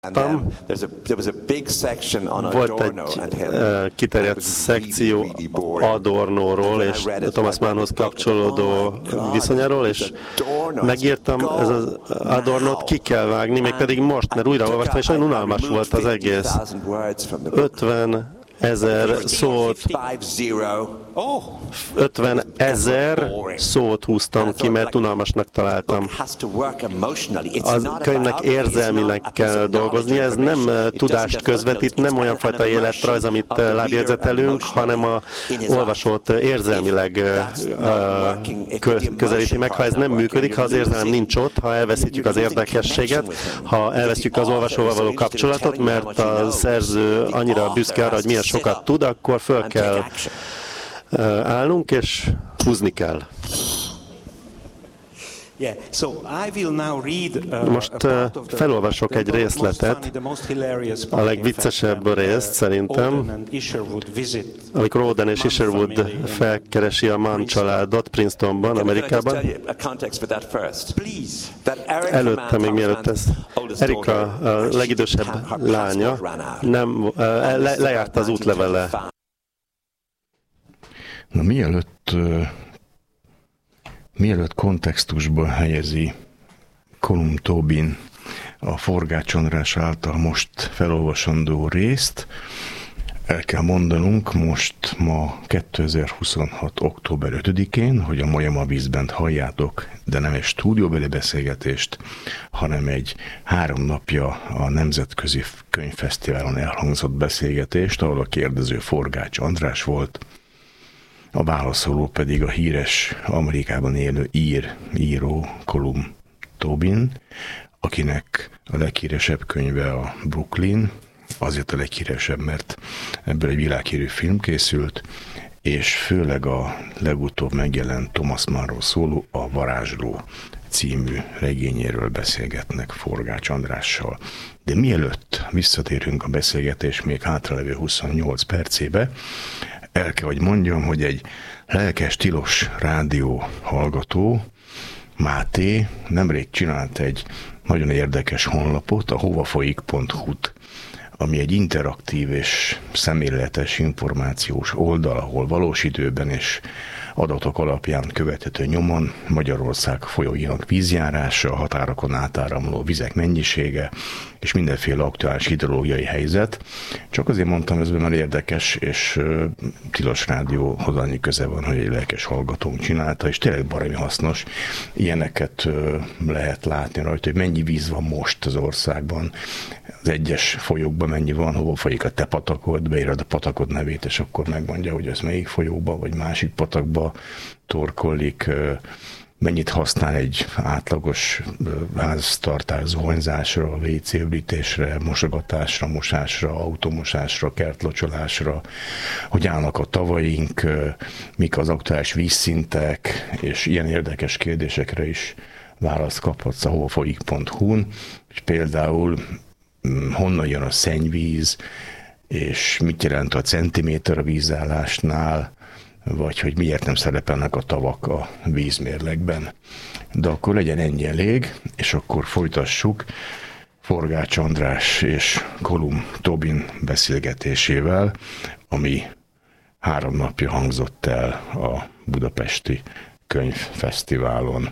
Volt egy kiterjedt szekció Adornóról és Thomas Mannhoz kapcsolódó viszonyáról, és megírtam, ez az Adornót ki kell vágni, mégpedig most, mert újraolvastam, és olyan unalmas volt az egész. 50 000 szót, 50 000 szót húztam ki, mert unalmasnak találtam. A könyvnek érzelmileg kell dolgozni, ez nem tudást közvetít, nem olyan fajta életrajz, amit lábjegyzetelünk, hanem a olvasót érzelmileg közelíti meg. Ha ez nem működik, ha az érzelem nincs ott, ha elveszítjük az érdekességet, ha elvesztjük az olvasóval való kapcsolatot, mert a szerző annyira büszke arra, hogy milyen sokat tud, akkor föl kell állnunk, és húzni kell. Most felolvasok egy részletet, a legviccesebb részt szerintem, amikor Roden és Isherwood felkeresi a Mann családot Princetonban, Amerikában. Előtte, még mielőtt ez, Erika, a legidősebb lánya, lejárta az útlevele. Na, mielőtt kontextusba helyezi Colum Tobin a Forgács András által most felolvasandó részt, el kell mondanunk ma 2026. október 5-én, hogy a Majama Vízbent halljátok, de nem egy stúdióbeli beszélgetést, hanem egy 3 napja a Nemzetközi Könyvfesztiválon elhangzott beszélgetést, ahol a kérdező Forgács András volt, a válaszoló pedig a híres Amerikában élő író Colum Tobin, akinek a leghíresebb könyve a Brooklyn, azért a leghíresebb, mert ebből egy világhírű film készült, és főleg a legutóbb megjelent Thomas Mannról szóló A Varázsló című regényéről beszélgetnek Forgács Andrással. De mielőtt visszatérünk a beszélgetés még hátralevő 28 percébe, el kell, hogy mondjam, hogy egy lelkes tilos rádió hallgató, Máté, nemrég csinált egy nagyon érdekes honlapot, a hovafolyik.hu-t, ami egy interaktív és szemléletes információs oldal, ahol valós időben és adatok alapján követhető nyomon Magyarország folyóinak vízjárása, a határokon átáramló vizek mennyisége és mindenféle aktuális hidrológiai helyzet. Csak azért mondtam, ez már érdekes, és Tilos Rádióhoz annyi köze van, hogy egy lelkes hallgatónk csinálta, és tényleg baromi hasznos. Ilyeneket lehet látni rajta, hogy mennyi víz van most az országban, az egyes folyókban mennyi van, hova folyik a te patakod, beírod a patakod nevét, és akkor megmondja, hogy ez melyik folyóba, vagy másik patakba torkollik, mennyit használ egy átlagos háztartás zuhanyzásra, WC-üdítésre, mosogatásra, mosásra, automosásra, kertlocsolásra, hogy állnak a tavaink, mik az aktuális vízszintek, és ilyen érdekes kérdésekre is választ kaphatsz a hovafolyik.hu-n, és például honnan jön a szennyvíz, és mit jelent a centiméter a vízállásnál, vagy hogy miért nem szerepelnek a tavak a vízmérlegben. De akkor legyen ennyi elég, és akkor folytassuk Forgács András és Colum Tobin beszélgetésével, ami 3 napja hangzott el a Budapesti Könyvfesztiválon.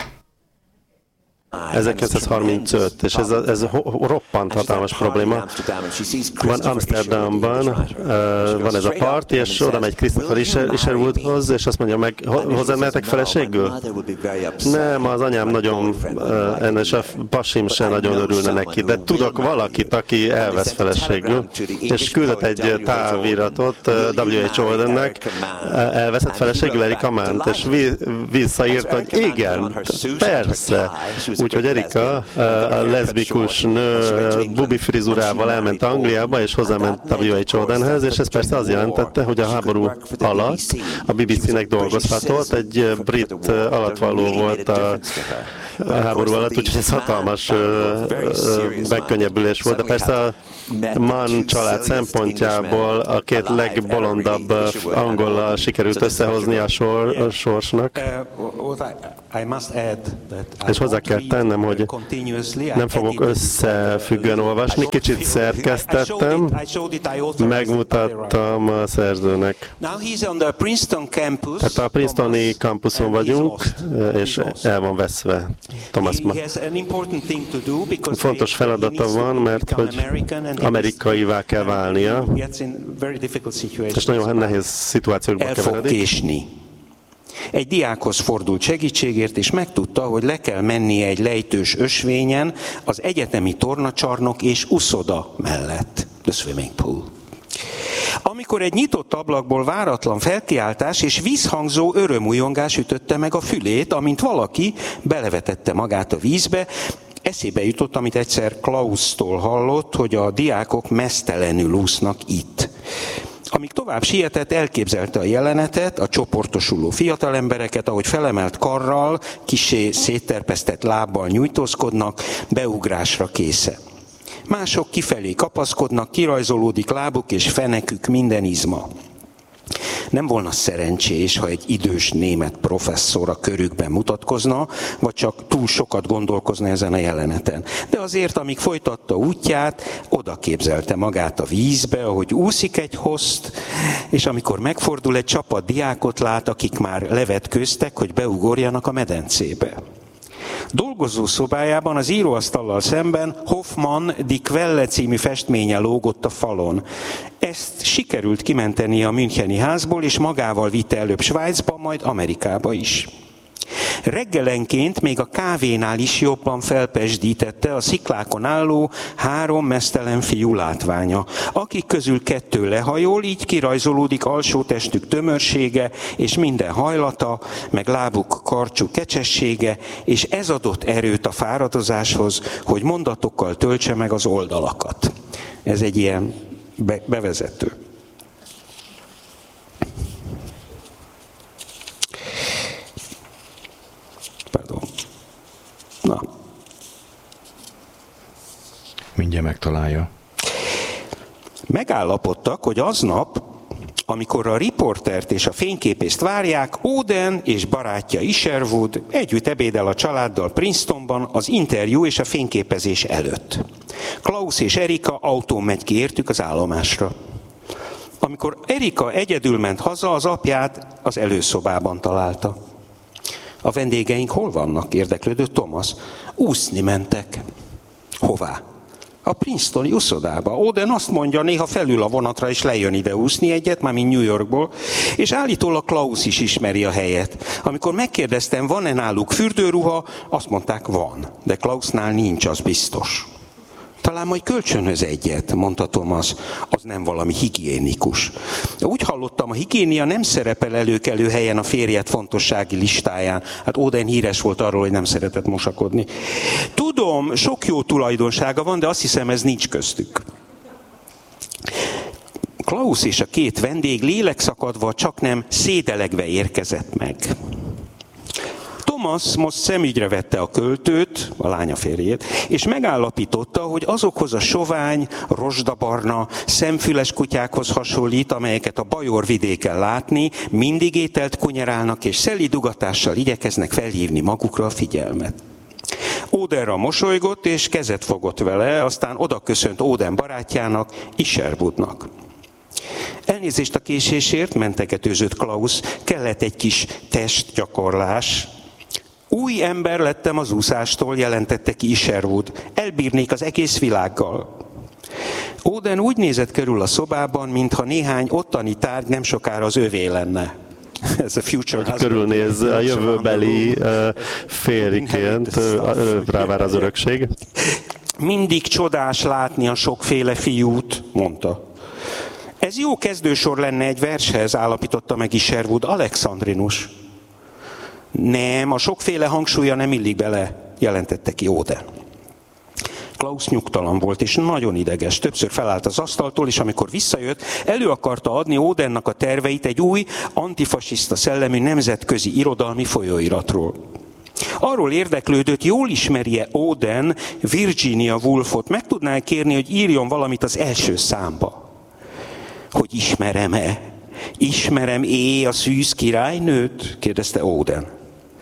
1935, és ez roppant hatalmas probléma. Van Amsterdamban, van ez a parti, és oda megy Christopher Isherwoodhoz, és azt mondja meg, hozzád mehetek feleségül? Nem, az anyám nagyon, és a pasim sem nagyon örülne neki, de tudok valakit, aki elvesz feleségül, és küldött egy táviratot W.H. Audennek, elveszett feleségül Erika Mannt, és visszaírta, hogy igen, persze. Úgyhogy Erika, a leszbikus nő bubi frizurával elment Angliába, és hozzáment W.H. Audenhez, és ez persze az jelentette, hogy a háború alatt a BBC-nek dolgozhatott, egy brit alattvaló volt a háború alatt, úgyhogy ez hatalmas megkönnyebbülés volt, de persze a Mann család szempontjából a 2 legbolondabb angollal sikerült összehozni a sorsnak. És hozzá kell tennem, hogy nem fogok összefüggően olvasni, kicsit szerkesztettem, megmutattam a szerzőnek. Tehát a Princetoni kampuszon vagyunk, és el van veszve Thomas Mann. Fontos feladata van, mert hogy amerikaivá kell válnia, és nagyon nehéz szituációkba keveredik. Egy diákhoz fordult segítségért, és megtudta, hogy le kell mennie egy lejtős ösvényen az egyetemi tornacsarnok és uszoda mellett, the swimming pool. Amikor egy nyitott ablakból váratlan felkiáltás és vízhangzó örömújongás ütötte meg a fülét, amint valaki belevetette magát a vízbe, eszébe jutott, amit egyszer Klaustól hallott, hogy a diákok meztelenül úsznak itt. Amíg tovább sietett, elképzelte a jelenetet, a csoportosuló fiatalembereket, ahogy felemelt karral, kissé szétterpesztett lábbal nyújtózkodnak, beugrásra készen. Mások kifelé kapaszkodnak, kirajzolódik lábuk és fenekük minden izma. Nem volna szerencsés, ha egy idős német professzor a körükben mutatkozna, vagy csak túl sokat gondolkozna ezen a jeleneten. De azért, amíg folytatta útját, oda képzelte magát a vízbe, ahogy úszik egy hozt, és amikor megfordul, egy csapat diákot lát, akik már levetkőztek, hogy beugorjanak a medencébe. Dolgozó szobájában az íróasztallal szemben Hoffmann Die Quelle című festménye lógott a falon. Ezt sikerült kimenteni a müncheni házból, és magával vitte előbb Svájcba, majd Amerikába is. Reggelenként még a kávénál is jobban felpezsdítette a sziklákon álló 3 meztelen fiú látványa, akik közül 2 lehajol, így kirajzolódik alsó testük tömörsége és minden hajlata, meg lábuk karcsú kecsessége, és ez adott erőt a fáradozáshoz, hogy mondatokkal töltse meg az oldalakat. Ez egy ilyen bevezető. Na. Mindjárt megtalálja. Megállapodtak, hogy aznap, amikor a riportert és a fényképészt várják, Oden és barátja Isherwood együtt ebédel a családdal Princetonban az interjú és a fényképezés előtt. Klaus és Erika autón megy ki értük az állomásra. Amikor Erika egyedül ment haza, az apját az előszobában találta. A vendégeink hol vannak? Érdeklődött Thomas. Úszni mentek. Hová? A Princetoni uszodába. Oden azt mondja, néha felül a vonatra és lejön ide úszni egyet, már mint New Yorkból, és állítólag Klaus is ismeri a helyet. Amikor megkérdeztem, van-e náluk fürdőruha, azt mondták, van, de Klausnál nincs, az biztos. Talán majd kölcsönhöz egyet, mondta Thomas, az nem valami higiénikus. Úgy hallottam, a higiénia nem szerepel előkelő helyen a férjed fontossági listáján. Hát Oden híres volt arról, hogy nem szeretett mosakodni. Tudom, sok jó tulajdonsága van, de azt hiszem, ez nincs köztük. Klaus és a 2 vendég lélekszakadva, csak nem szédelegve érkezett meg. Thomas most szemügyre vette a költőt, a lánya férjét, és megállapította, hogy azokhoz a sovány, rozsdabarna, szemfüles kutyákhoz hasonlít, amelyeket a Bajor vidéken látni, mindig ételt kunyerálnak, és szelidugatással igyekeznek felhívni magukra a figyelmet. Odenra mosolygott, és kezet fogott vele, aztán odaköszönt Oden barátjának, Isherwoodnak. Elnézést a késésért, mentegetőzött Klaus, kellett egy kis testgyakorlás. Új ember lettem az úszástól, jelentette ki Isherwood. Elbírnék az egész világgal. Oden úgy nézett körül a szobában, mintha néhány ottani tárgy nem sokára az övé lenne. Ez a future körülnéz a jövőbeli férjként, rávár az örökség. Mindig csodás látni a sokféle fiút, mondta. Ez jó kezdősor lenne egy vershez, állapította meg Isherwood, Alexandrinus. Nem, a sokféle hangsúlya nem illik bele, jelentette ki Oden. Klaus nyugtalan volt, és nagyon ideges. Többször felállt az asztaltól, és amikor visszajött, elő akarta adni Odennak a terveit egy új, antifasiszta szellemű nemzetközi irodalmi folyóiratról. Arról érdeklődött, jól ismerje Oden Virginia Woolfot, meg tudná kérni, hogy írjon valamit az első számba. Hogy ismerem-e? Ismerem a szűz királynőt? Kérdezte Oden.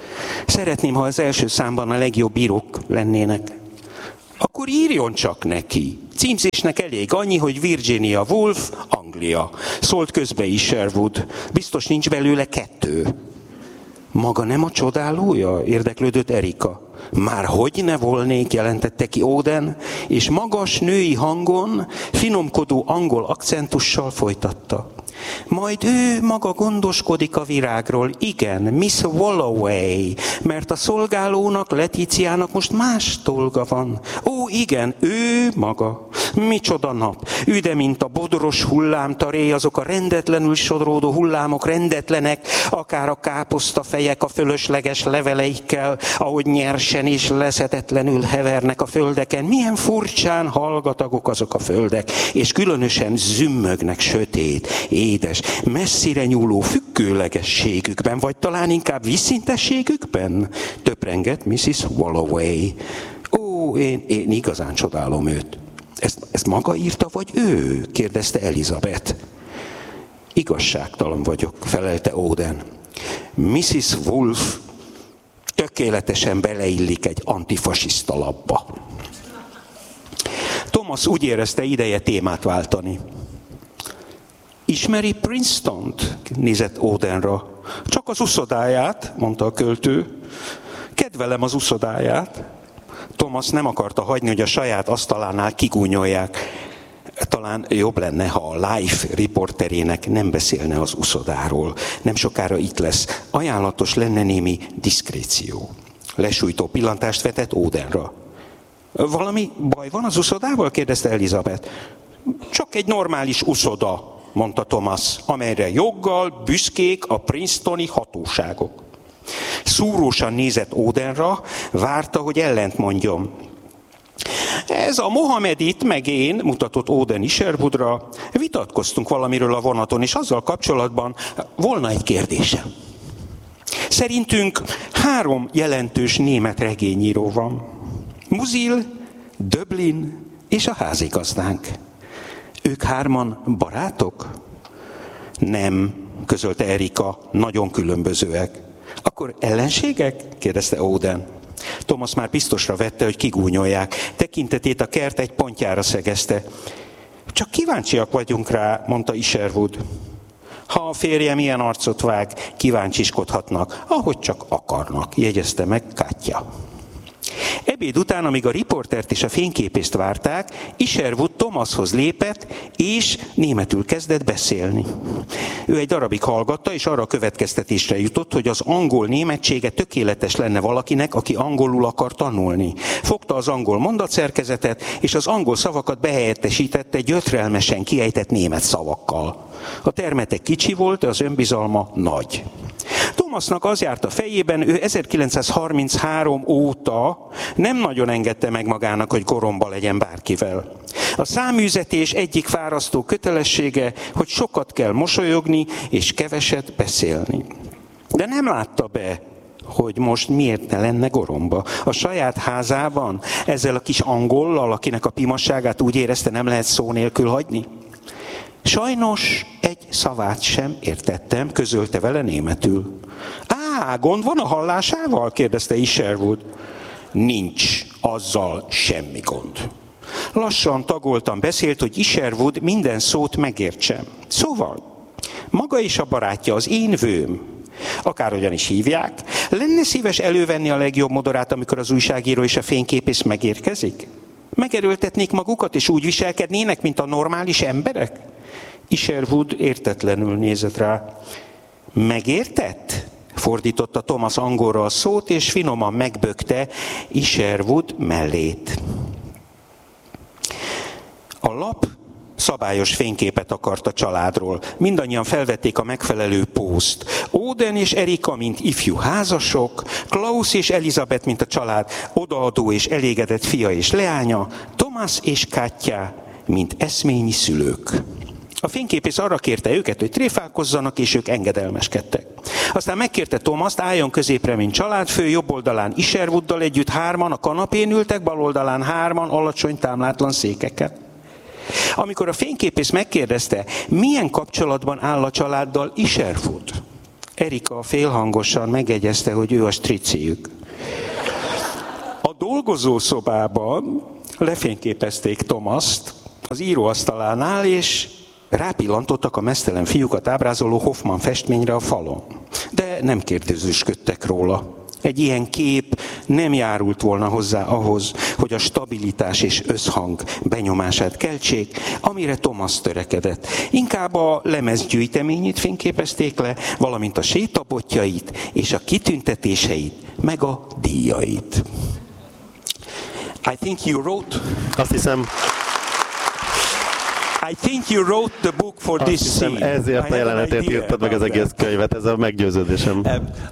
Szeretném, ha az első számban a legjobb írók lennének. Akkor írjon csak neki. Címzésnek elég annyi, hogy Virginia Woolf, Anglia. Szólt közbe is Sherwood. Biztos nincs belőle 2. Maga nem a csodálója? Érdeklődött Erika. Már hogy ne volnék, jelentette ki Auden, és magas női hangon, finomkodó angol akcentussal folytatta. Majd ő maga gondoskodik a virágról, igen, Miss Walloway, mert a szolgálónak, Letíciának most más dolga van. Ó, igen, ő maga. Micsoda nap. Üde, mint a bodros hullámtaré, azok a rendetlenül sodródó hullámok rendetlenek, akár a káposztafejek a fölösleges leveleikkel, ahogy nyersen és leszetetlenül hevernek a földeken. Milyen furcsán hallgatagok azok a földek, és különösen zümmögnek sötét, édes, messzire nyúló függőlegességükben, vagy talán inkább vízszintességükben? Töprengett Mrs. Walloway. Ó, én igazán csodálom őt. Ezt maga írta, vagy ő? Kérdezte Elizabeth. Igazságtalan vagyok, felelte Auden. Mrs. Woolf tökéletesen beleillik egy antifasiszta labba. Thomas úgy érezte, ideje témát váltani. Ismeri Princetont? Nézett Audenra. Csak az uszodáját, mondta a költő. Kedvelem az uszodáját. Thomas nem akarta hagyni, hogy a saját asztalánál kigúnyolják. Talán jobb lenne, ha a Life riporterének nem beszélne az uszodáról. Nem sokára itt lesz. Ajánlatos lenne némi diszkréció. Lesújtó pillantást vetett Audenra. Valami baj van az uszodával? Kérdezte Elizabeth. Csak egy normális uszoda, mondta Thomas, amelyre joggal büszkék a princetoni hatóságok. Szúrósan nézett Audenra, várta, hogy ellent mondjon. Ez a Mohamedit, meg én, mutatott Auden Sherwoodra, vitatkoztunk valamiről a vonaton, és azzal kapcsolatban volna egy kérdésem. Szerintünk 3 jelentős német regényíró van. Musil, Döblin és a házigazdánk. Ők 3 barátok? Nem, közölte Erika, nagyon különbözőek. Akkor ellenségek? Kérdezte Auden. Thomas már biztosra vette, hogy kigúnyolják. Tekintetét a kert egy pontjára szegezte. Csak kíváncsiak vagyunk rá, mondta Sherwood. Ha a férjem ilyen arcot vág, kíváncsiskodhatnak, ahogy csak akarnak, jegyezte meg Katja. Ebéd után, amíg a riportert és a fényképészt várták, Sherwood Thomashoz lépett, és németül kezdett beszélni. Ő egy darabig hallgatta, és arra a következtetésre jutott, hogy az angol németsége tökéletes lenne valakinek, aki angolul akar tanulni. Fogta az angol mondatszerkezetet, és az angol szavakat behelyettesítette gyötrelmesen kiejtett német szavakkal. A termete kicsi volt, de az önbizalma nagy. Thomasnak az járt a fejében, ő 1933 óta nem nagyon engedte meg magának, hogy goromba legyen bárkivel. A száműzetés egyik fárasztó kötelessége, hogy sokat kell mosolyogni és keveset beszélni. De nem látta be, hogy most miért ne lenne goromba. A saját házában, ezzel a kis angollal, akinek a pimasságát úgy érezte, nem lehet szó nélkül hagyni. Sajnos egy szavát sem értettem, közölte vele németül. Gond van a hallásával? Kérdezte Sherwood. Nincs, azzal semmi gond. Lassan, tagoltan beszélt, hogy Sherwood minden szót megértsem. Szóval, maga és a barátja az én vőm, akárhogyan is hívják, lenne szíves elővenni a legjobb modorát, amikor az újságíró és a fényképész megérkezik? Megerőltetnék magukat, és úgy viselkednének, mint a normális emberek? Sherwood értetlenül nézett rá. Megértett? Fordította Thomas angolra a szót, és finoman megbökte Sherwood mellét. A lap szabályos fényképet akart a családról. Mindannyian felvették a megfelelő pózt. Auden és Erika, mint ifjú házasok, Klaus és Elizabeth, mint a család odaadó és elégedett fia és leánya, Thomas és Katja, mint eszményi szülők. A fényképész arra kérte őket, hogy tréfálkozzanak, és ők engedelmeskedtek. Aztán megkérte Thomast, álljon középre, mint családfő, jobb oldalán Sherwooddal együtt 3-an, a kanapén ültek, bal oldalán 3-an, alacsony, támlátlan székeken. Amikor a fényképész megkérdezte, milyen kapcsolatban áll a családdal Sherwood, Erika félhangosan megjegyezte, hogy ő a striciük. A dolgozószobában lefényképezték Thomaszt az íróasztalánál, és rápillantottak a meztelen fiúkat ábrázoló Hoffman festményre a falon. De nem kérdezősködtek róla. Egy ilyen kép nem járult volna hozzá ahhoz, hogy a stabilitás és összhang benyomását keltsék, amire Thomas törekedett. Inkább a lemezgyűjteményét fényképezték le, valamint a sétabotjait és a kitüntetéseit, meg a díjait. I think you wrote... Azt hiszem, I think you wrote the book for this scene. Ezért a jelenetét írtad meg az egész könyvet, ez a meggyőződésem.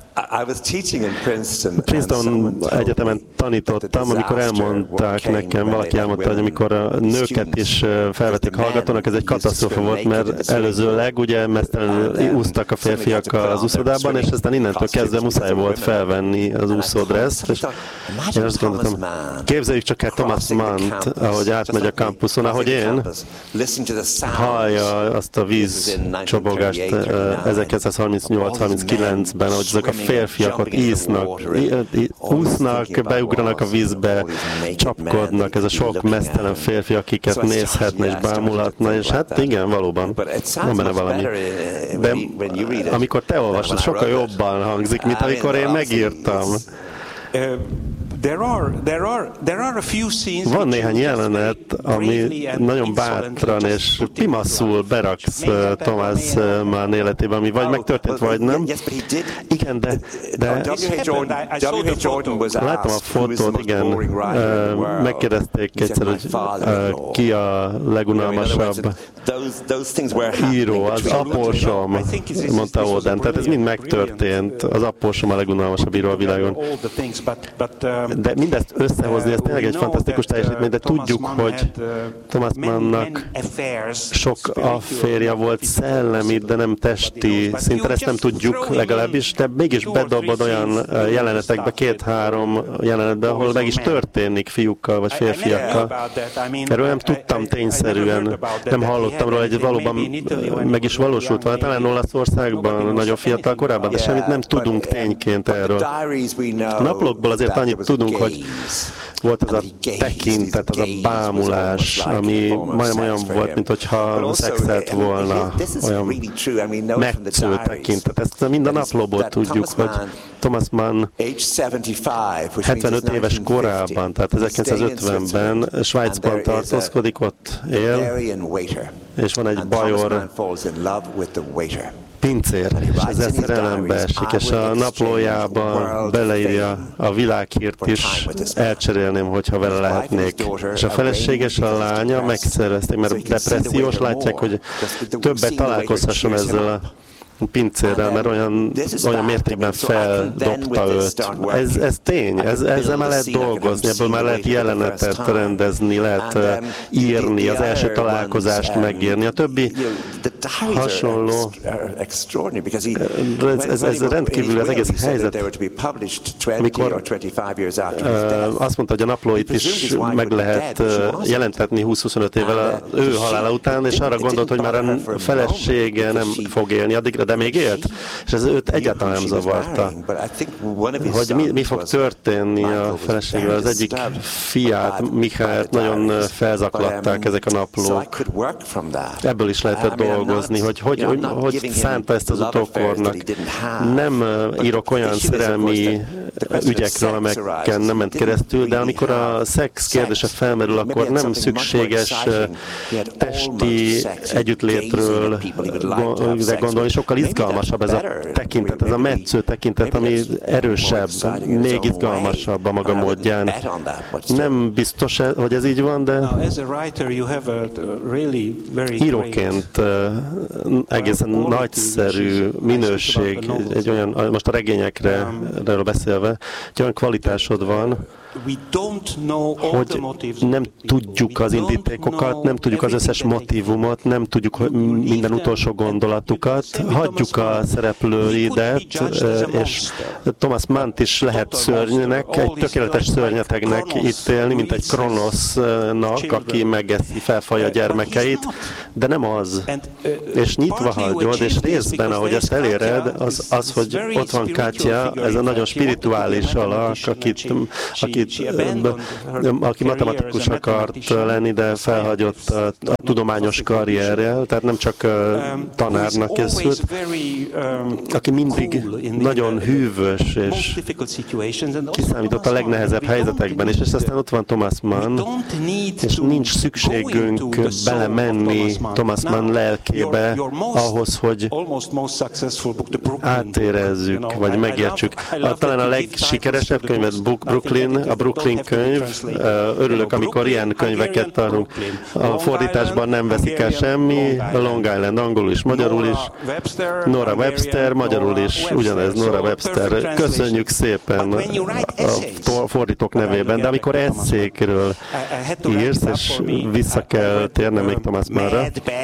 Princeton egyetemen tanítottam, amikor elmondták nekem, valaki elmondta, hogy amikor a nőket is felvették hallgatónak, ez egy katasztrófa volt, mert előzőleg ugye mesztelenül úsztak a férfiak az úszodában, és aztán innentől kezdve muszáj volt felvenni az úszódresszt, és én azt gondoltam, képzeljük csak el Thomas Mann-t, ahogy átmegy a kampuszon, ahogy én, hallja azt a vízcsobogást 1938-39-ben, hogy ezek a férfiak ott úsznak, beugranak a vízbe, csapkodnak, ez a sok meztelen férfi, akiket nézhetne és bámulhatna, és hát igen, valóban, van benne valami. De amikor te olvasod, sokkal jobban hangzik, mint amikor én megírtam. Van néhány jelenet, ami nagyon bátran és pimaszul beraksz Thomas Mann életébe, ami vagy megtörtént, vagy nem. Igen, de láttam a fotót, igen, megkérdezték egyszer, hogy ki a legunalmasabb író, az apósom, mondta Auden. Tehát ez mind megtörtént, az apósom a legunalmasabb író a világon. De mindezt összehozni, ez tényleg egy fantasztikus teljesítmény, de tudjuk, hogy Thomas Mannnak sok afférja volt szellemi, de nem testi szinten, ezt nem tudjuk legalábbis, de mégis bedobod olyan jelenetekbe, 2-3 jelenetbe, ahol meg is történik fiúkkal vagy férfiakkal. Erről nem tudtam tényszerűen, nem hallottam róla, hogy valóban meg is valósult volna, talán Olaszországban nagyon fiatal korában, de semmit nem tudunk tényként erről. A naplókból azért annyit tudunk, hogy volt az a tekintet, az a bámulás, ami majdnem olyan volt, mint hogyha szexelt volna, olyan metsző tekintet. Ezt mind a naplóból tudjuk, hogy Thomas Mann 75 éves korában, tehát 1950-ben Svájcban tartózkodik, ott él, és van egy bajor pincér, és ezzel szerelembe esik, és a naplójában beleírja a világhírt is, elcserélném, hogyha vele lehetnék. És a feleséges, a lánya megszervezték, mert depressziós, látják, hogy többet találkozhasson ezzel a pincérrel, mert olyan mértékben feldobta őt. Ez tény, ezzel már lehet dolgozni, ebből már lehet jelenetet rendezni, lehet írni, az első találkozást megírni. A többi hasonló, ez rendkívül az egész helyzet, amikor azt mondta, hogy a naplóit is meg lehet jelentetni 20-25 évvel ő halála után, és arra gondolt, hogy már a felesége nem fog élni addigra, de még élt, és ez őt egyáltalán nem zavarta. Hogy mi fog történni a feleségvel, az egyik fiát, Michaelt nagyon felzaklatták ezek a naplók. Ebből is lehetett dolgozni, hogy szánta ezt az utókornak. Nem írok olyan szerelmi ügyekről, amelyeken nem ment keresztül, de amikor a szex kérdése felmerül, akkor nem szükséges testi együttlétről gondolni, sokkal izgalmasabb ez a tekintet, ez a metsző tekintet, ami erősebb, még izgalmasabb a maga módján. Nem biztos, hogy ez így van, de íróként egészen nagyszerű minőség, egy olyan, most a regényekről beszélve, egy olyan kvalitásod van, hogy nem tudjuk az indítékokat, nem tudjuk az összes motívumot, nem tudjuk minden utolsó gondolatukat. Hagyjuk a szereplőidet, és Thomas Mann-t is lehet szörnynek, egy tökéletes szörnyetegnek ítélni, mint egy Kronosznak, aki megeszi, felfalja a gyermekeit, de nem az. És nyitva hagyod, és részben, ahogy ezt eléred, az, hogy ott van Katya, ez a nagyon spirituális alak, aki matematikus akart lenni, de felhagyott a tudományos karrierrel, tehát nem csak tanárnak készült, aki mindig nagyon hűvös, és kiszámított a legnehezebb helyzetekben, és aztán ott van Thomas Mann, és nincs szükségünk belemenni Thomas Mann lelkébe ahhoz, hogy átérezzük, vagy megértsük. Talán a legsikeresebb könyvet a Brooklyn könyv. Örülök, amikor ilyen könyveket tartunk. A fordításban nem veszik el semmi, a Long Island angolul is, magyarul is. Nora Webster, magyarul is, ugyanez Nora Webster. Köszönjük szépen a fordítók nevében, de amikor esszékről írsz, és vissza kell térnem még Thomas Mannra,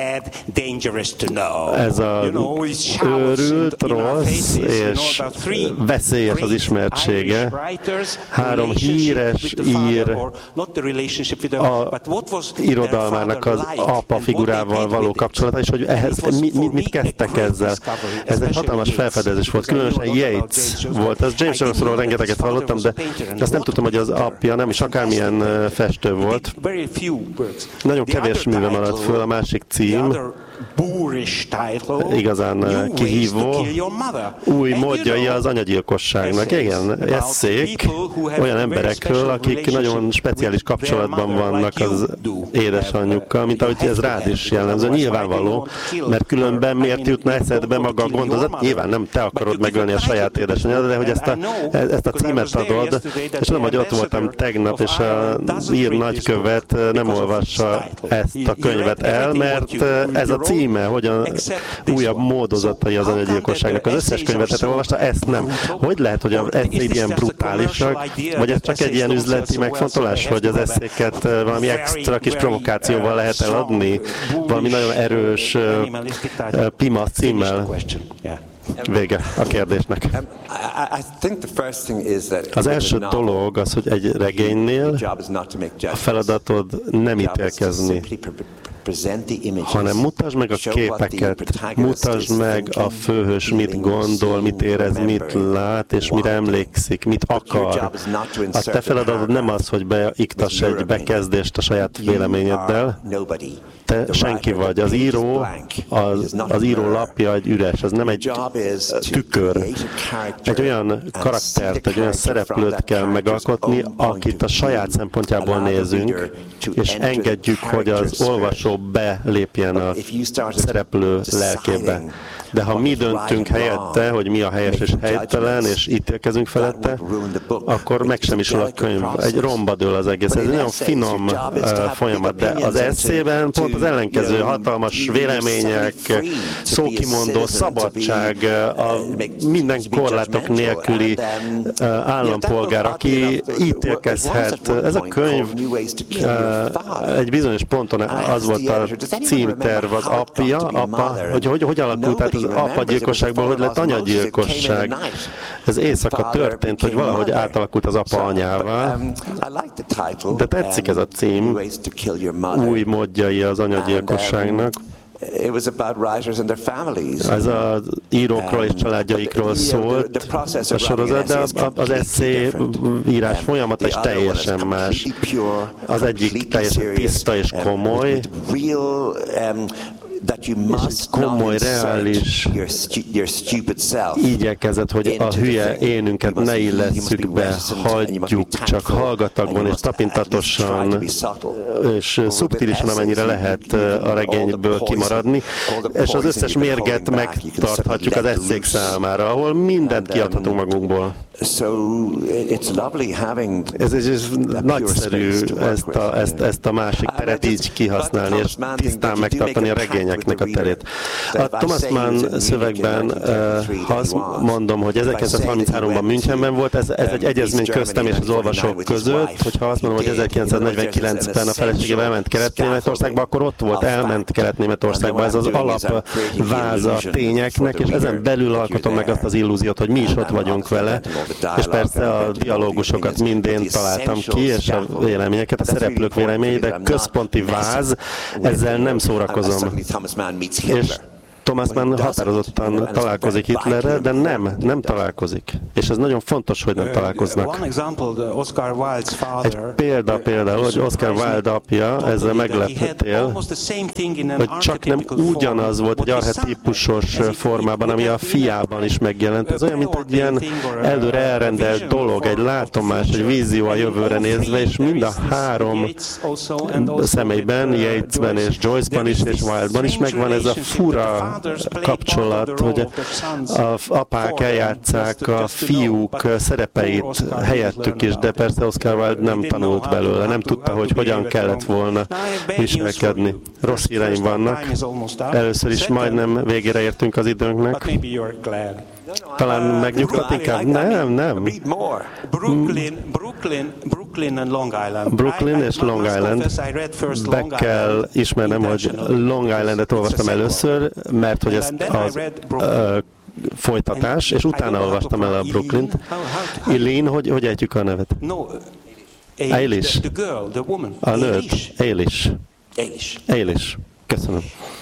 ez a őrült, rossz és veszélyes az ismertsége. 3 híres ír a irodalmának az apa figurával való kapcsolata, és hogy ehhez mit kezdtek ezzel. Ez egy hatalmas felfedezés volt, különösen Yeats volt. Ez James Joyce-ról rengeteget hallottam, de azt nem tudtam, hogy az apja nem is akármilyen festő volt. Nagyon kevés műve maradt föl, a másik cím, igazán kihívó, új módjai az anyagyilkosságnak. Igen, esszék olyan emberekről, akik nagyon speciális kapcsolatban vannak az édesanyjukkal, mint ahogy ez rád is jellemző. Nyilvánvaló, mert különben miért jutna eszedbe maga a gondozat? Nyilván nem te akarod megölni a saját édesanyjad, de hogy ezt a címet adod, és nem, hogy ott voltam tegnap, és az ír nagykövet nem olvassa ezt a könyvet el, mert ez a címe, hogy a újabb módozatai az anyagyilkosságnak. Az összes könyvet olvasta, ezt nem. Hogy lehet, hogy ez ilyen brutálisak, vagy ez csak egy ilyen üzleti megfontolás, hogy az eszéket valami extra kis provokációval lehet eladni, valami nagyon erős Pima címmel? Vége a kérdésnek. Az első dolog az, hogy egy regénynél a feladatod nem ítélkezni, hanem mutasd meg a képeket, mutasd meg a főhős mit gondol, mit érez, mit lát, és mire emlékszik, mit akar. A te feladatod nem az, hogy beiktass egy bekezdést a saját véleményeddel. Te senki vagy. Az író, az író lapja egy üres, ez nem egy tükör. Egy olyan karaktert, egy olyan szereplőt kell megalkotni, akit a saját szempontjából nézünk, és engedjük, hogy az olvasó belépjen a szereplő lelkébe. De ha mi döntünk helyette, hogy mi a helyes és helytelen, és ítélkezünk felette, akkor megsemmisül a könyv. Egy romba dől az egész. Ez egy nagyon finom folyamat, de az esszében pont az ellenkező, hatalmas vélemények, szókimondó szabadság, a minden korlátok nélküli állampolgár, aki ítélkezhet. Ez a könyv egy bizonyos ponton az volt a címterv, az apa, hogy alakult át az apagyilkosságból, hogy lett anyagyilkosság. Ez éjszaka történt, hogy valahogy átalakult az apa anyává. De tetszik ez a cím, új módjai az anyagyilkosságnak. Ez az írókról és családjaikról szólt a sorozat, de az esszé írás folyamata is teljesen más. Az egyik teljesen tiszta és komoly, és komoly, reális igyekezet, hogy a hülye énünket ne illesszük be, hagyjuk csak hallgatagban és tapintatosan, és szubtilisan, amennyire lehet a regényből kimaradni, és az összes mérget megtarthatjuk az esszék számára, ahol mindent kiadhatunk magunkból. Ez nagyszerű ezt a másik teret így kihasználni, és tisztán megtartani a regényeknek a terét. A Thomas Mann szövegben, ha azt mondom, hogy 1933-ban Münchenben volt, ez egy egyezmény köztem és az olvasók között, hogyha azt mondom, hogy 1949-ben a feleségével elment Kelet-Németországba, akkor ott volt, elment Kelet-Németországba. Ez az alapváza tényeknek, és ezen belül alkotom meg azt az illúziót, hogy mi is ott vagyunk vele, és persze a dialógusokat mind én találtam ki, és a véleményeket, a szereplők véleményei, de központi váz, ezzel nem szórakozom. És Thomas Mann határozottan találkozik Hitlerrel, de nem találkozik. És ez nagyon fontos, hogy nem találkoznak. Egy például, hogy Oscar Wilde apja, ezzel meglepődtél, hogy csak nem ugyanaz volt egy archetípusos formában, ami a fiában is megjelent. Ez olyan, mint egy ilyen előre elrendelt dolog, egy látomás, egy vízió a jövőre nézve, és mind a három személyben, Yeatsben és Joyce-ban is, és Wilde-ban is megvan ez a fura kapcsolat, hogy az apák eljátsszák a fiúk szerepeit helyettük is, de persze Oscar Wilde nem tanult belőle, nem tudta, hogy hogyan kellett volna viselkedni. Rossz híreim vannak. Először is majdnem végére értünk az időnknek. Talán megnyugtat inkább? Nem. Brooklyn és Long Island. Be kell ismernem, hogy Long Islandet olvastam először, mert hogy ez az folytatás, és utána olvastam el a Brooklynt. Eileen, hogy ejtjük a nevet? Eilish. A nőt. Eilish. Köszönöm.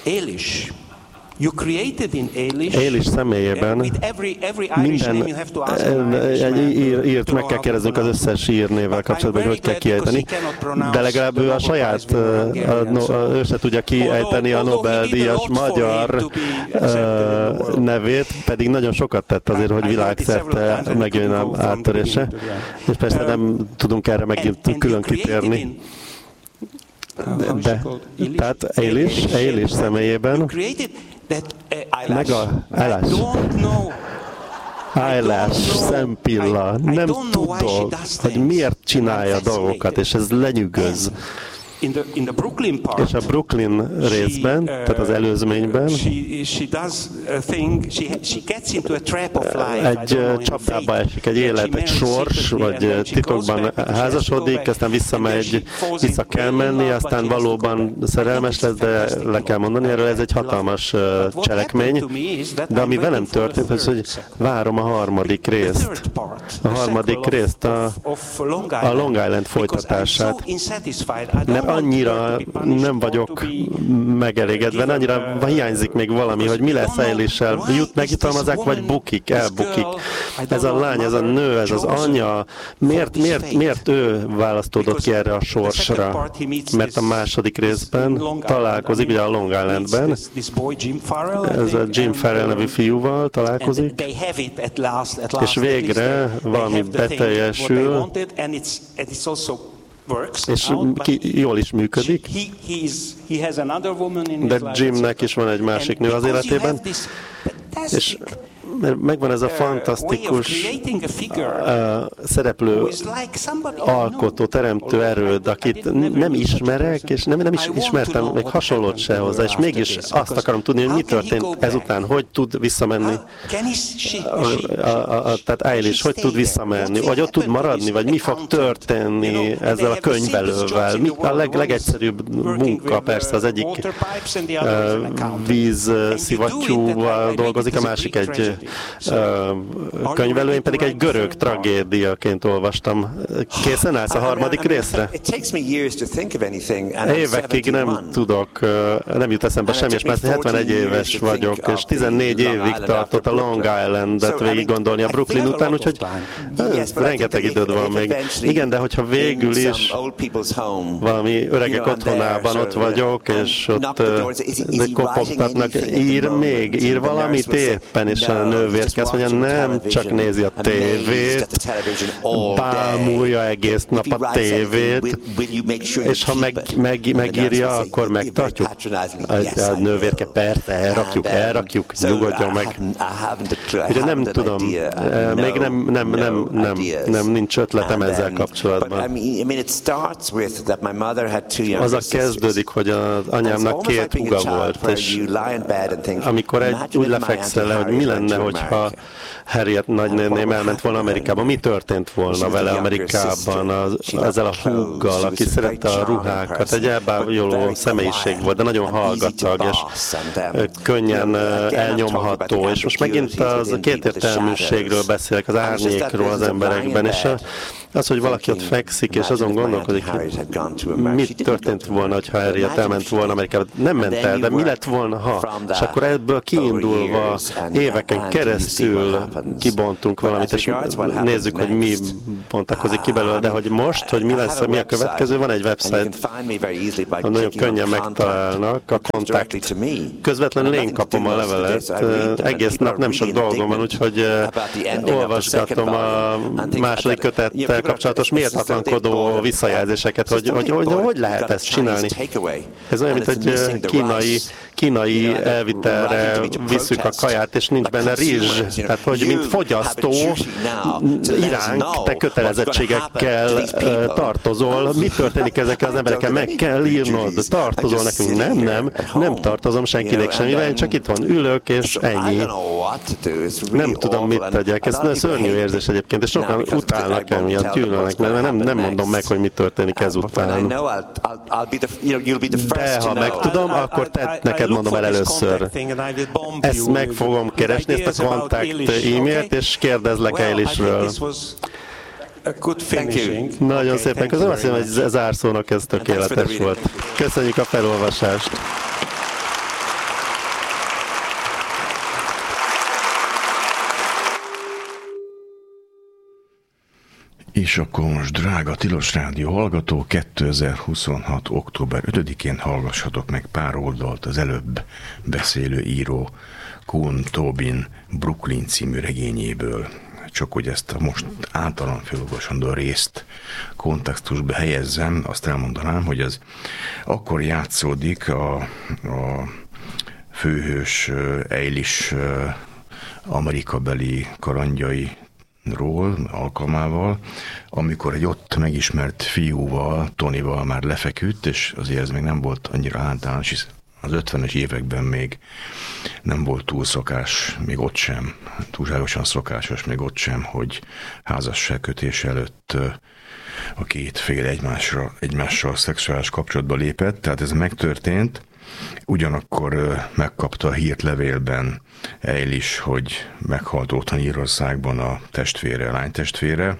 Eilish személyében minden írt, meg kell kérdeznünk az összes írnével kapcsolatban, hogy kell kiejteni, de legalább ő a saját, ő se tudja kiejteni a Nobel-díjas magyar nevét, pedig nagyon sokat tett azért, hogy világszerte megjön az áttörése, és persze nem tudunk erre megint külön kitérni. De, tehát Eilish személyében meg a eyelash, szempilla, nem tudod, hogy miért csinálja dolgokat, és ez lenyűgöz. És a Brooklyn részben, tehát az előzményben, egy csapdába esik, egy élet, egy sors, vagy titokban házasodik, aztán vissza kell menni, aztán valóban szerelmes lesz, de le kell mondani erről, ez egy hatalmas cselekmény. De ami velem történt, az, hogy várom a harmadik részt. A harmadik részt, a Long Island folytatását. Mert annyira nem vagyok megelégedve, annyira hiányzik még valami, hogy mi lesz Eilish-sel. Megjutalmazzák, vagy elbukik. Ez a lány, ez a nő, ez az anya. Miért ő választódott ki erre a sorsra? Mert a második részben találkozik, ugye a Long Islandben. Ez a Jim Farrell nevű fiúval találkozik. És végre valami beteljesül. És jól is működik, de Jimnek is van egy másik nő az életében, és megvan ez a fantasztikus szereplő, alkotó, teremtő erőd, akit nem ismerek, és nem is ismertem még hasonlót se hozzá, és mégis azt akarom tudni, hogy mi történt ezután, hogy tud visszamenni. Tehát Eilish, hogy tud visszamenni, vagy ott tud maradni, vagy mi fog történni ezzel a könyvelővel. A legegyszerűbb munka, persze az egyik vízszivattyúval dolgozik, a másik egy könyvelő, én pedig egy görög tragédiaként olvastam. Készen állsz a harmadik részre? Évekig nem tudok, nem jut eszembe semmi, és már 71 éves vagyok, és 14 évig tartott a Long Islandet végig gondolni a Brooklyn után, úgyhogy rengeteg időd van még. Igen, de hogyha végül is valami öregek otthonában ott vagyok, és ott kopogtatnak, ír valamit éppen, és a nő nővérke azt mondja, nem csak nézi a tévét, bámulja egész nap a tévét, és ha megírja, akkor megtartjuk. A nővérke, persze, elrakjuk, nyugodjon meg. Ugye nem tudom, még nem, nincs ötletem ezzel kapcsolatban. Az a kezdődik, hogy az anyámnak 2 húga volt, és amikor úgy lefekszel le, hogy mi lenne, hogyha Harriet nagynéném elment volna Amerikába, mi történt volna vele Amerikában ezzel a húggal, aki szerette a ruhákat, egy elbájoló személyiség volt, de nagyon hallgatag, és könnyen elnyomható, és most megint az a kétértelműségről beszélek, az árnyékról az emberekben, és az, hogy valaki ott fekszik, és azon gondolkodik, hogy mit történt volna, ha Harriet elment volna Amerikába. Nem ment el, de mi lett volna, ha? És akkor ebből kiindulva éveken keresztül kibontunk valamit, és nézzük, hogy mi bontakozik ki belőle, de hogy most, hogy mi lesz, mi a következő, van egy website, nagyon könnyen megtalálnak, a kontakt. Közvetlenül én kapom a levelet, egész nap nem sok dolgom van, úgyhogy olvasgatom a második kötettel kapcsolatos méltatlankodó visszajelzéseket, hogy lehet ezt csinálni. Ez olyan, mint egy kínai elvitelre visszük a kaját, és nincs benne rizs. Tehát, hogy mint fogyasztó iránk te kötelezettségekkel tartozol. Mi történik ezekkel az emberekkel? Meg kell írnod. Tartozol nekünk? Nem tartozom senkinek semmivel, én csak itthon ülök, és ennyi. Nem tudom, mit tegyek. Ez szörnyű érzés egyébként, és sokan utálnak emiatt, gyűlölnek, mert nem mondom meg, hogy mi történik ezután. De ha megtudom, akkor neked mondom el először. Ezt meg fogom keresni, ezt a kontakt e-mailt, és kérdezlek Eilishről. Nagyon szépen köszönöm, azt hiszem, hogy zárszónak ez tökéletes volt. Köszönjük a felolvasást. És akkor most, drága Tilos Rádió hallgató, 2026. október 5-én hallgassatok meg pár oldalt az előbb beszélő író Colm Tobin Brooklyn című regényéből. Csak hogy ezt a most általán felolvasandó részt kontextusba helyezzem, azt elmondanám, hogy ez akkor játszódik a főhős Eilish amerikabeli kalandjai alkalmával, amikor egy ott megismert fiúval, Tonyval már lefeküdt, és azért ez még nem volt annyira általános, hisz az 50-es években még nem volt túl szokás, még ott sem, túlságosan szokásos még ott sem, hogy házasságkötés előtt a két fél egymással szexuális kapcsolatba lépett, tehát ez megtörtént. Ugyanakkor megkapta a hírt levélben Eilish, hogy meghalt otthon Írországban a lánytestvére,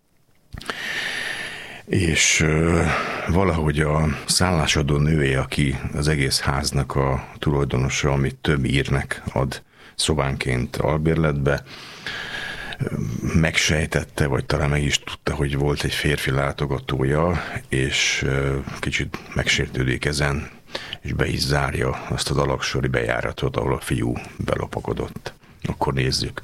és valahogy a szállásadó nője, aki az egész háznak a tulajdonosa, amit több írnek ad szobánként albérletbe, megsejtette, vagy talán meg is tudta, hogy volt egy férfi látogatója, és kicsit megsértődik ezen, és be is zárja azt az alaksori bejáratot, ahol a fiú belopakodott. Akkor nézzük.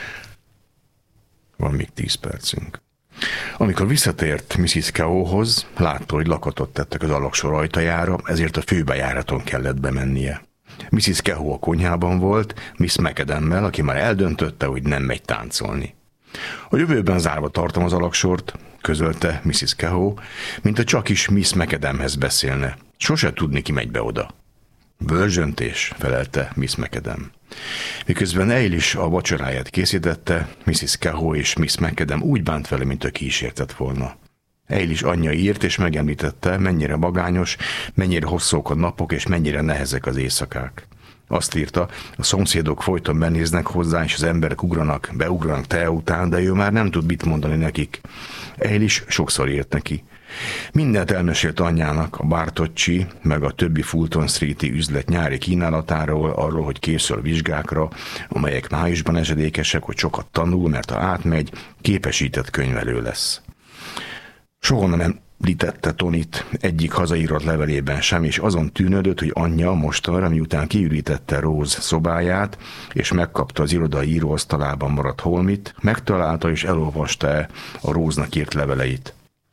Van még 10 percünk. Amikor visszatért Mrs. Kehoehoz, látta, hogy lakatot tettek az alaksor ajtajára, ezért a főbejáraton kellett bemennie. Mrs. Kehoe a konyhában volt, Miss McAdammel, aki már eldöntötte, hogy nem megy táncolni. A jövőben zárva tartom az alaksort, közölte Mrs. Kehoe, mint a csak is Miss McAdamhez beszélne. Sose tudni, ki megy be oda. Bölzsöntés, felelte Miss McAdam. Miközben Eilish a vacsoráját készítette, Mrs. Kehoe és Miss McAdam úgy bánt vele, mint a kísértett volna. Eilish anyja írt és megemlítette, mennyire magányos, mennyire hosszúk a napok és mennyire nehezek az éjszakák. Azt írta, a szomszédok folyton benéznek hozzá, és az emberek beugranak tea után, de ő már nem tud mit mondani nekik. Eilish sokszor írt neki. Mindent elmesélt anyjának, a Bartocci, meg a többi Fulton Street-i üzlet nyári kínálatáról, arról, hogy készül vizsgákra, amelyek májusban esedékesek, hogy sokat tanul, mert ha átmegy, képesített könyvelő lesz. említette Tonit egyik hazaírott levelében sem, és azon tűnődött, hogy anyja mostanra, miután kiürítette Rose szobáját, és megkapta az irodai íróasztalában maradt holmit, megtalálta és elolvasta a Rose-nak írt leveleit.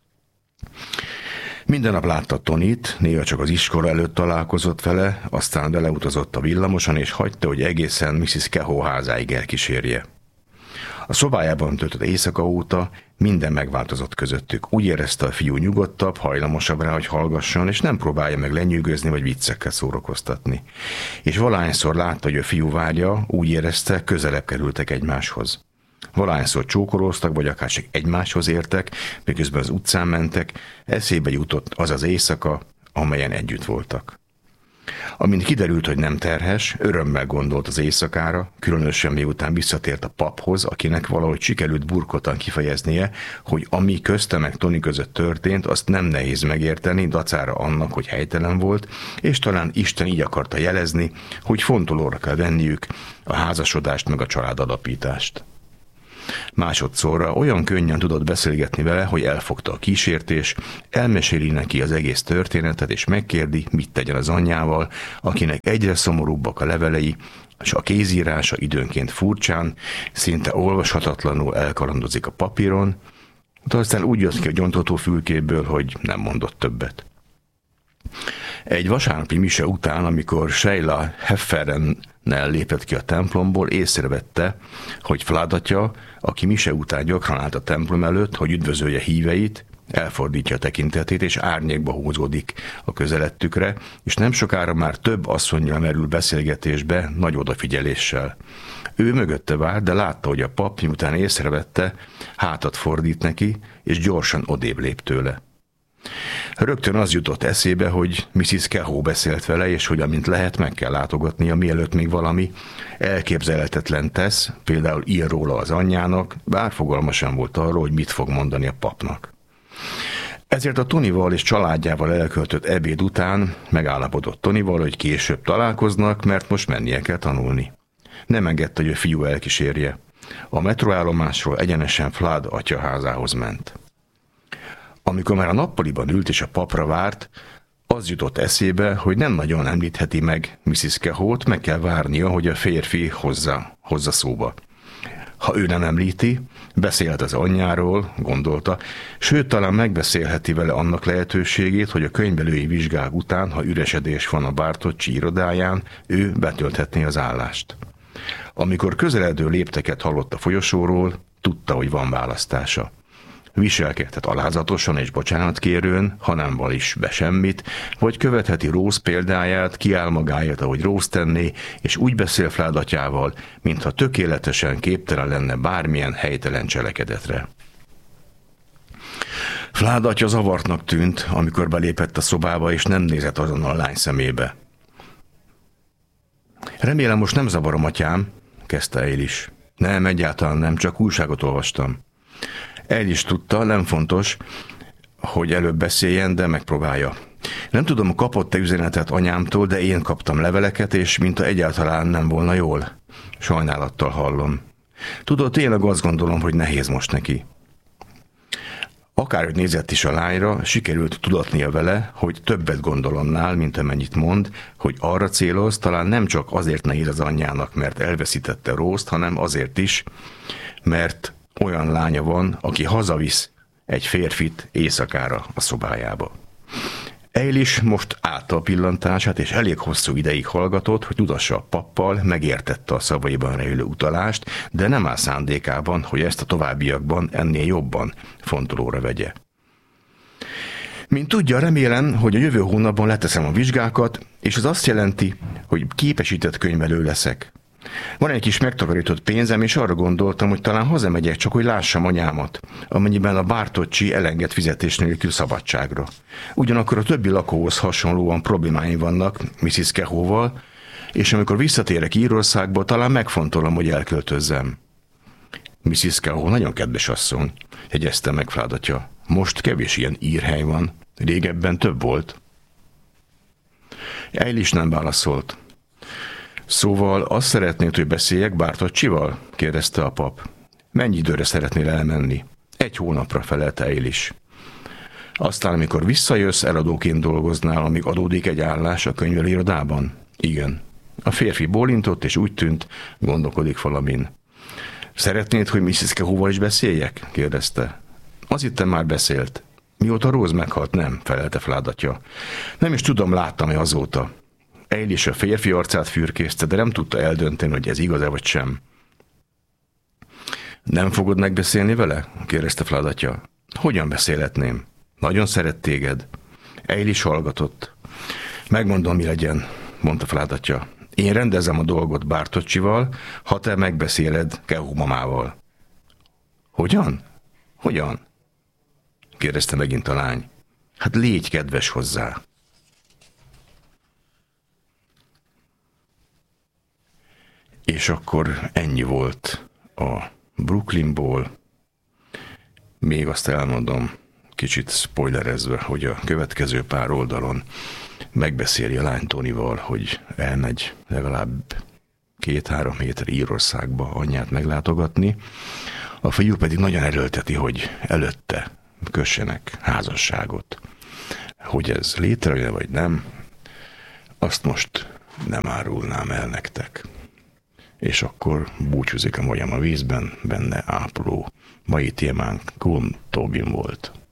Minden nap látta Tonit, néha csak az iskola előtt találkozott vele, aztán beleutazott a villamoson, és hagyta, hogy egészen Mrs. Kehoe házáig elkísérje. A szobájában töltött éjszaka óta minden megváltozott közöttük. Úgy érezte, a fiú nyugodtabb, hajlamosabb rá, hogy hallgasson, és nem próbálja meg lenyűgözni vagy viccekkel szórakoztatni. És valahányszor látta, hogy a fiú várja, úgy érezte, közelebb kerültek egymáshoz. Valahányszor csókolóztak, vagy akár csak egymáshoz értek, miközben az utcán mentek, eszébe jutott az az éjszaka, amelyen együtt voltak. Amint kiderült, hogy nem terhes, örömmel gondolt az éjszakára, különösen miután visszatért a paphoz, akinek valahogy sikerült burkoltan kifejeznie, hogy ami közte meg Tony között történt, azt nem nehéz megérteni, dacára annak, hogy helytelen volt, és talán Isten így akarta jelezni, hogy fontolóra kell venniük a házasodást meg a családalapítást. Másodszorra olyan könnyen tudott beszélgetni vele, hogy elfogta a kísértés, elmeséli neki az egész történetet, és megkérdi, mit tegyen az anyjával, akinek egyre szomorúbbak a levelei, és a kézírása időnként furcsán, szinte olvashatatlanul elkalandozik a papíron, de aztán úgy jött ki a gyontató fülkéből, hogy nem mondott többet. Egy vasárnapi mise után, amikor Sheila Hefferennel lépett ki a templomból, észrevette, hogy Flood atya, aki mise után gyakran állt a templom előtt, hogy üdvözölje híveit, elfordítja a tekintetét, és árnyékba húzódik a közelettükre, és nem sokára már több asszonnyal merül beszélgetésbe, nagy odafigyeléssel. Ő mögötte várt, de látta, hogy a pap, miután észrevette, hátat fordít neki, és gyorsan odébb lép tőle. Rögtön az jutott eszébe, hogy Mrs. Kehoe beszélt vele, és hogy amint lehet, meg kell látogatnia, mielőtt még valami elképzelhetetlen tesz, például ír róla az anyjának, bár fogalma sem volt arról, hogy mit fog mondani a papnak. Ezért a Tonyval és családjával elköltött ebéd után megállapodott Tonyval, hogy később találkoznak, mert most mennie kell tanulni. Nem engedte, hogy a fiú elkísérje. A metroállomásról egyenesen Flood atyaházához ment. Amikor már a nappaliban ült és a papra várt, az jutott eszébe, hogy nem nagyon említheti meg Mrs. Kehoe-t, meg kell várnia, hogy a férfi hozza szóba. Ha ő nem említi, beszélhet az anyjáról, gondolta, sőt, talán megbeszélheti vele annak lehetőségét, hogy a könyvelői vizsgák után, ha üresedés van a Bartocci irodáján, ő betölthetné az állást. Amikor közeledő lépteket hallott a folyosóról, tudta, hogy van választása. Viselkedhet alázatosan és bocsánatkérőn, ha nem val is be semmit, vagy követheti Rose példáját, kiáll magáért, ahogy Rose tenné, és úgy beszél Flood atyával, mintha tökéletesen képtelen lenne bármilyen helytelen cselekedetre. Flood atya zavartnak tűnt, amikor belépett a szobába, és nem nézett azonnal a lány szemébe. Remélem, most nem zavarom, atyám, kezdte Eilish. Nem, egyáltalán nem, csak újságot olvastam. El is tudta, nem fontos, hogy előbb beszéljen, de megpróbálja. Nem tudom, kapott-e üzenetet anyámtól, de én kaptam leveleket, és mintha egyáltalán nem volna jól. Sajnálattal hallom. Tudod, tényleg azt gondolom, hogy nehéz most neki. Akárhogy nézett is a lányra, sikerült tudatnia vele, hogy többet gondol annál, mint amennyit mond, hogy arra céloz, talán nem csak azért nehéz az anyjának, mert elveszítette Rose-t, hanem azért is, mert olyan lánya van, aki hazavisz egy férfit éjszakára a szobájába. Eilish most állta a pillantását, és elég hosszú ideig hallgatott, hogy tudassa a pappal, megértette a szavaiban rejlő utalást, de nem áll szándékában, hogy ezt a továbbiakban ennél jobban fontolóra vegye. Mint tudja, remélem, hogy a jövő hónapban leteszem a vizsgákat, és az azt jelenti, hogy képesített könyvelő leszek. Van egy kis megtakarított pénzem, és arra gondoltam, hogy talán hazamegyek, csak hogy lássam anyámat, amennyiben a Bartocci elenged fizetés nélkül szabadságra. Ugyanakkor a többi lakóhoz hasonlóan problémáim vannak Mrs. Kehoe-val, és amikor visszatérek Írországba, talán megfontolom, hogy elköltözzem. Mrs. Kehoe nagyon kedves asszony, jegyezte meg Flood atya. Most kevés ilyen írhely van, régebben több volt. Eilish nem válaszolt. Szóval azt szeretnéd, hogy beszéljek Bartoccival? Kérdezte a pap. Mennyi időre szeretnél elmenni? 1 hónapra, felelte Eilish. Aztán, amikor visszajössz, eladóként dolgoznál, amíg adódik egy állás a könyvelőirodában? Igen. A férfi bólintott, és úgy tűnt, gondolkodik valamin. Szeretnéd, hogy Mrs. Kehoe-val is beszéljek? kérdezte. Az itten már beszélt. Mióta Rose meghalt, nem, felelte Fládatja. Nem is tudom, láttam-e azóta. Eilish a férfi arcát fürkészte, de nem tudta eldönteni, hogy ez igaz-e vagy sem. Nem fogod megbeszélni vele? kérdezte Fládatja. Hogyan beszélhetném? Nagyon szeret téged. Eilish hallgatott. Megmondom, mi legyen, mondta Fládatja. Én rendezem a dolgot Bartocsival, ha te megbeszéled Kehoe mamával. Hogyan? Hogyan? kérdezte megint a lány. Hát légy kedves hozzá. És akkor ennyi volt a Brooklynból. Még azt elmondom, kicsit spoilerezve, hogy a következő pár oldalon megbeszéli a lány Tonyval, hogy elmegy legalább 2-3 hétre Írországba anyját meglátogatni. A fiú pedig nagyon erőlteti, hogy előtte kössenek házasságot. Hogy ez létrejön vagy nem, azt most nem árulnám el nektek. És akkor búcsúzik a majom a vízben, benne ápoló. Mai témánk Colm Tobin volt.